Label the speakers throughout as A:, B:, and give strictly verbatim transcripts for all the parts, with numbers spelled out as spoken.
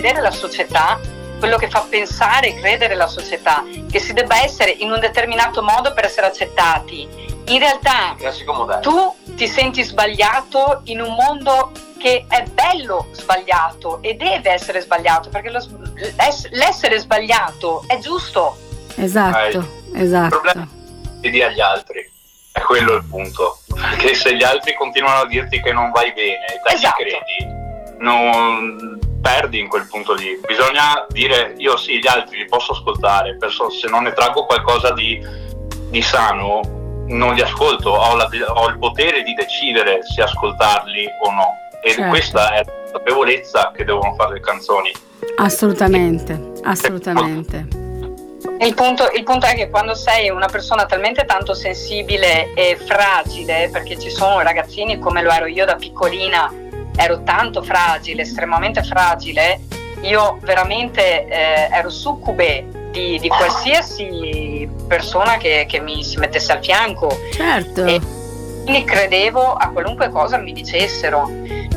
A: vedere la società, quello che fa pensare e credere la società, che si debba essere in un determinato modo per essere accettati. In realtà tu ti senti sbagliato in un mondo che è bello sbagliato e deve essere sbagliato, perché lo, l'essere sbagliato è giusto.
B: Esatto, eh, esatto.
C: Il problema è di agli altri, è quello il punto, perché se gli altri continuano a dirti che non vai bene e te
A: esatto.
C: gli credi, non perdi in quel punto lì. Bisogna dire: io sì, gli altri li posso ascoltare, se non ne traggo qualcosa di, di sano non li ascolto, ho, la, ho il potere di decidere se ascoltarli o no, e certo. Questa è la consapevolezza che devono fare le canzoni.
B: Assolutamente, assolutamente.
A: Il punto, il punto è che quando sei una persona talmente tanto sensibile e fragile, perché ci sono ragazzini come lo ero io da piccolina, ero tanto fragile, estremamente fragile, io veramente eh, ero succube di, di qualsiasi persona che, che mi si mettesse al fianco.
B: Certo.
A: E quindi credevo a qualunque cosa mi dicessero,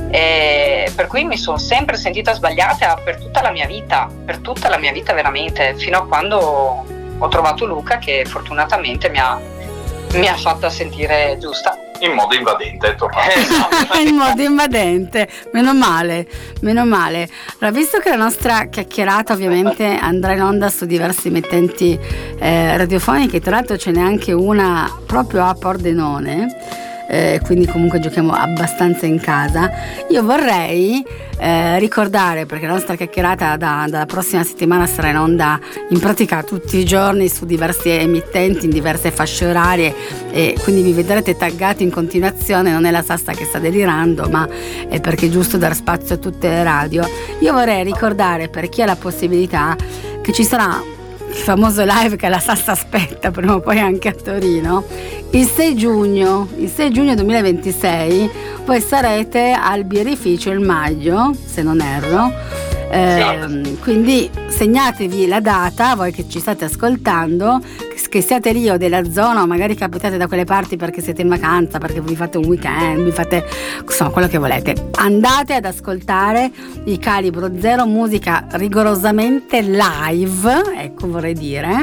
A: e per cui mi sono sempre sentita sbagliata per tutta la mia vita, per tutta la mia vita veramente, fino a quando ho trovato Luca, che fortunatamente mi ha, mi ha fatta sentire giusta.
C: In modo invadente è tornato.
B: In modo invadente, meno male, meno male. Allora, visto che la nostra chiacchierata ovviamente andrà in onda su diverse emittenti eh, radiofoniche, tra l'altro ce n'è anche una proprio a Pordenone, eh, quindi comunque giochiamo abbastanza in casa, io vorrei eh, ricordare, perché la nostra chiacchierata da, dalla prossima settimana sarà in onda in pratica tutti i giorni su diversi emittenti, in diverse fasce orarie, e quindi vi vedrete taggati in continuazione. Non è la Sassa che sta delirando, ma è perché è giusto dar spazio a tutte le radio. Io vorrei ricordare, per chi ha la possibilità, che ci sarà il famoso live che la Sassa aspetta prima o poi anche a Torino il sei giugno, il sei giugno duemilaventisei. Voi sarete al birrificio Il Maglio, se non erro, eh, quindi segnatevi la data, voi che ci state ascoltando, che siate lì o della zona, o magari capitate da quelle parti perché siete in vacanza, perché vi fate un weekend, vi fate insomma quello che volete, andate ad ascoltare i Calibro Zero, musica rigorosamente live, ecco, vorrei dire.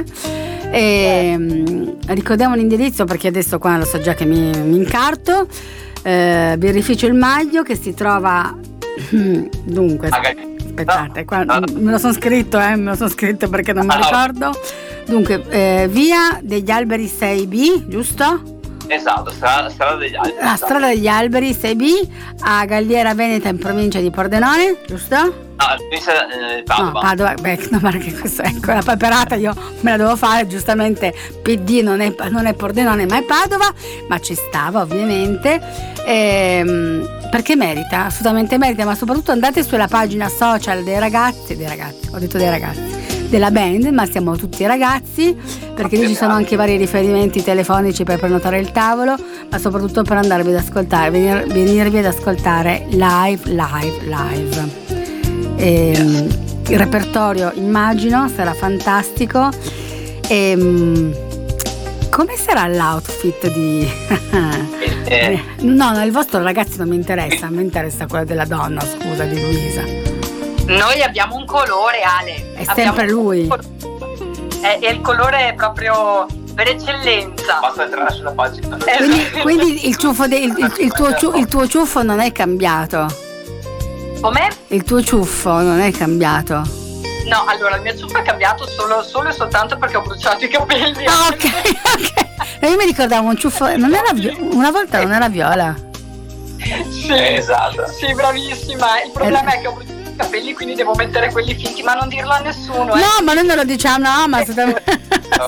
B: E um, ricordiamo l'indirizzo, perché adesso qua lo so già che mi, mi incarto. eh, birrificio Il Maglio, che si trova dunque aspettate, qua me lo sono scritto eh, me lo sono scritto perché non mi ricordo. Dunque, eh, via degli Alberi sei B, giusto?
C: Esatto, strada, strada degli Alberi.
B: La strada degli Alberi sei B, a Galliera Veneta, in provincia di Pordenone, giusto?
C: No, provincia eh, Padova.
B: No, Padova, beh, no, perché questo, ecco, la paperata io me la devo fare, giustamente P D non è, non è Pordenone ma è Padova, ma ci stava ovviamente, ehm, perché merita, assolutamente merita, ma soprattutto andate sulla pagina social dei ragazzi, dei ragazzi, ho detto dei ragazzi, della band, ma siamo tutti ragazzi, perché lì ci sono anche vari riferimenti telefonici per prenotare il tavolo, ma soprattutto per andarvi ad ascoltare, venir, venirvi ad ascoltare live, live, live. E, il repertorio, immagino, sarà fantastico. E, come sarà l'outfit di
C: eh.
B: no, no, il vostro, ragazzi, non mi interessa, mi interessa quello della donna, scusa, di Luisa.
A: Noi abbiamo un colore, Ale.
B: È
A: abbiamo
B: sempre lui.
A: È, è il colore proprio per eccellenza.
C: Basta entrare sulla pagina.
B: Quindi, quindi il, ciuffo de, il, il, il, tuo, il tuo ciuffo non è cambiato?
A: Com'è?
B: Il tuo ciuffo non è cambiato?
A: No, allora il mio ciuffo è cambiato solo, solo e soltanto perché ho bruciato i capelli.
B: Ah, ok, ok. Io mi ricordavo un ciuffo, non era vi- una volta non era viola.
A: Sì,
C: esatto.
A: Sì, bravissima. Il problema è che ho bruciato i capelli, quindi devo mettere quelli finti, ma non dirlo a nessuno. Eh.
B: No, ma noi non lo diciamo, no, ma assolutamente.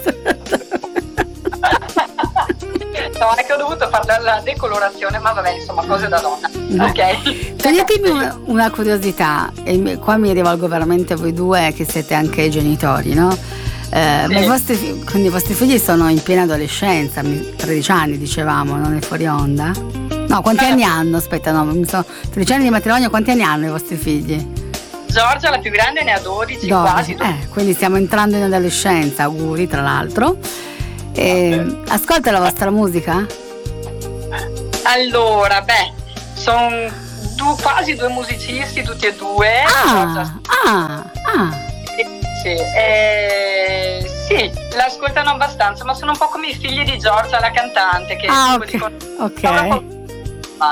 A: No, è che ho dovuto fare la decolorazione, ma vabbè, insomma, cose da donna. No. Ok.
B: Toglietemi una, una curiosità, e qua mi rivolgo veramente a voi due che siete anche genitori, no? Eh,
A: sì.
B: Ma i vostri, quindi i vostri figli sono in piena adolescenza, tredici anni dicevamo, non è fuori onda? No, quanti eh. anni hanno? Aspetta, no, mi sono, tredici anni di matrimonio, quanti anni hanno i vostri figli?
A: Giorgia, la più grande, ne ha dodici,
B: dodici.
A: quasi.
B: Eh, quindi stiamo entrando in adolescenza, auguri tra l'altro. E, ascolta la vostra musica?
A: Allora, beh, sono due, quasi due musicisti, tutti e due.
B: Ah, ah, ah.
A: Sì, eh, sì, l'ascoltano abbastanza, ma sono un po' come i figli di Giorgia, la cantante, che
B: ah,
A: tipo
B: ok,
A: dicono,
B: ok.
A: ma...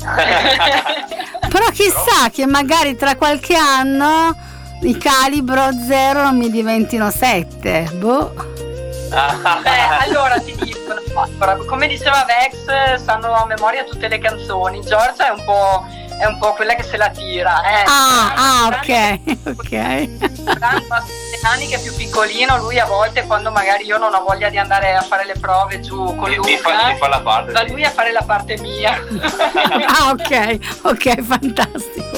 B: Però chissà che magari tra qualche anno i calibro zero non mi diventino sette, boh.
A: Beh, allora ti dicono, come diceva Vex, sanno a memoria tutte le canzoni. Giorgia è un po', è un po' quella che se la tira. Eh.
B: Ah, ah, ok, ok.
A: Anni che è più piccolino, lui a volte quando magari io non ho voglia di andare a fare le prove giù con
C: Mi-
A: Luca,
C: mi fa- mi fa la parte,
A: va
C: sì.
A: lui a fare la parte mia.
B: Ah, ok, ok, fantastico.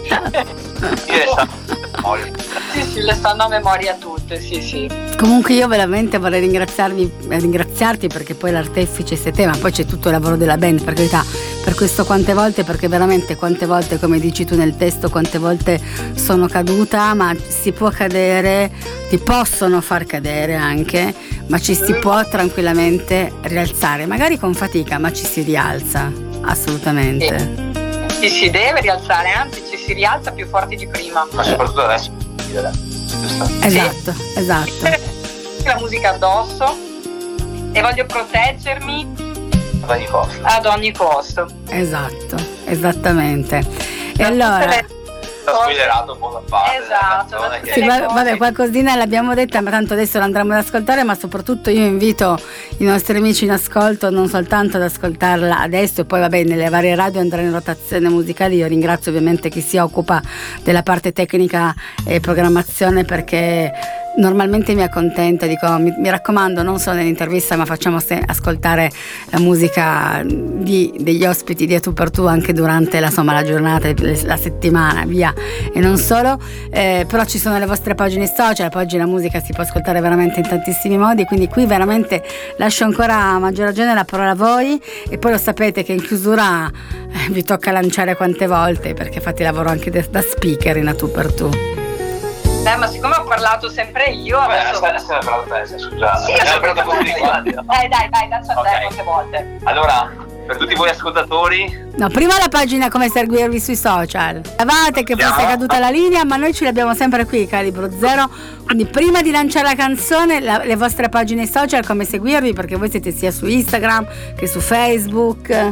C: Io le sa- memoria.
A: Sì, sì, le stanno a memoria tutte, sì, sì.
B: Comunque io veramente vorrei ringraziarvi, eh, ringraziarti perché poi l'artefice sei te, ma poi c'è tutto il lavoro della band, per carità, per questo quante volte, perché veramente quante volte, come dici tu nel testo, quante volte sono caduta, ma si può cadere, ti possono far cadere anche, ma ci si può tranquillamente rialzare, magari con fatica, ma ci si rialza, assolutamente.
A: Ci si deve rialzare, anzi ci si rialza più forti di prima.
C: Ma soprattutto adesso. Giusto?
B: Esatto, esatto.
A: La musica addosso e voglio proteggermi
C: Ad ogni costo.
A: ad ogni costo.
B: Esatto, esattamente. E
A: Da
B: allora,
A: tutte le
C: L'ho spoilerato un po' la parte
A: Esatto,
C: della canzone
A: da
C: che-
B: sì,
A: le
B: va-
A: cose.
B: vabbè, qualcosina l'abbiamo detta, ma tanto adesso l'andremo ad ascoltare, ma soprattutto io invito i nostri amici in ascolto non soltanto ad ascoltarla adesso e poi vabbè nelle varie radio andrà in rotazione musicale. Io ringrazio ovviamente chi si occupa della parte tecnica e programmazione, perché normalmente mi accontenta, dico mi, mi raccomando, non solo nell'intervista, ma facciamo se- ascoltare la musica di, degli ospiti di A Tu per Tu anche durante la, insomma, la giornata, le- la settimana, via, e non solo, eh, però ci sono le vostre pagine social, poi oggi la musica si può ascoltare veramente in tantissimi modi, quindi qui veramente lascio ancora a maggior ragione la parola a voi, e poi lo sapete che in chiusura eh, vi tocca lanciare quante volte, perché fate lavoro anche de- da speaker in A Tu per Tu.
A: Eh, ma siccome ho parlato sempre io,
C: Vabbè,
A: adesso...
C: aspetta, aspetta, però aspetta, scusate.
A: Sì,
C: Abbiamo
A: aspetta,
C: parlato con tutti quanti.
A: Dai, dai, dai, lancia a te
C: Ok.
A: quante volte.
C: Allora, per tutti voi ascoltatori,
B: No, prima la pagina come seguirvi sui social. Davate che fosse
C: Andiamo.
B: caduta la linea, ma noi ce l'abbiamo sempre qui, Calibro Zero. Quindi prima di lanciare la canzone, la- le vostre pagine social, come seguirvi, perché voi siete sia su Instagram che su Facebook.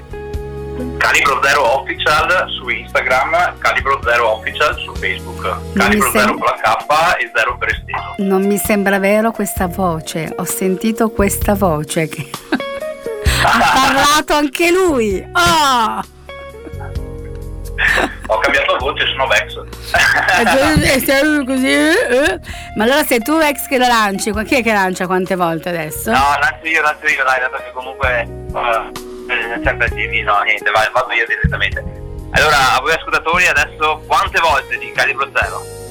C: Calibro Zero Official su Instagram, Calibro Zero Official su Facebook, Calibro
B: mi sem-
C: Zero con la K e Zero per esteso.
B: Non mi sembra vero questa voce. Ho sentito questa voce che ha parlato anche lui. Oh!
C: Ho cambiato voce, sono Vex.
B: E sei così, eh? Ma allora sei tu ex che la lanci, chi è che lancia quante volte adesso?
C: No, lancio io, lancio io, dai, dato che comunque uh, sempre Jimmy, no, niente, vai, vado io direttamente. Allora, a voi ascoltatori adesso quante volte di Calibro Zero?